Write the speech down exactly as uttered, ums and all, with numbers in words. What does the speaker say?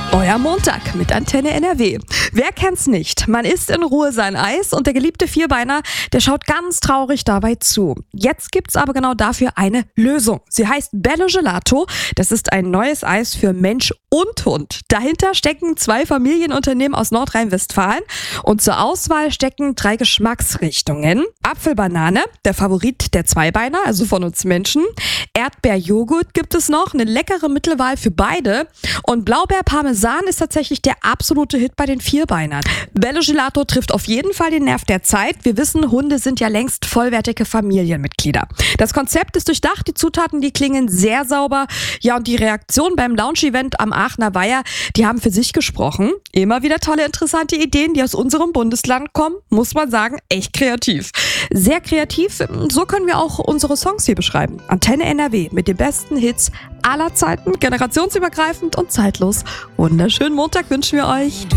Euer Montag mit Antenne N R W. Wer kennt's nicht? Man isst in Ruhe sein Eis und der geliebte Vierbeiner, der schaut ganz traurig dabei zu. Jetzt gibt's aber genau dafür eine Lösung. Sie heißt Bello Gelato. Das ist ein neues Eis für Mensch und Hund. Dahinter stecken zwei Familienunternehmen aus Nordrhein-Westfalen und zur Auswahl stecken drei Geschmacksrichtungen. Apfelbanane, der Favorit der Zweibeiner, also von uns Menschen. Erdbeerjoghurt gibt es noch, eine leckere Mittelwahl für beide. Und Blaubeer-Parmesan ist tatsächlich der absolute Hit bei den Vierbeinern. Bello Gelato trifft auf jeden Fall den Nerv der Zeit. Wir wissen, Hunde sind ja längst vollwertige Familienmitglieder. Das Konzept ist durchdacht, die Zutaten, die klingen sehr sauber. Ja, und die Reaktion beim Launch-Event am Aachener Weiher, die haben für sich gesprochen. Immer wieder tolle, interessante Ideen, die aus unserem Bundesland kommen, muss man sagen, echt kreativ. Sehr kreativ, so können wir auch unsere Songs hier beschreiben. Antenne N R W mit den besten Hits aller Zeiten, generationsübergreifend und zeitlos. Wunderschönen Montag wünschen wir euch.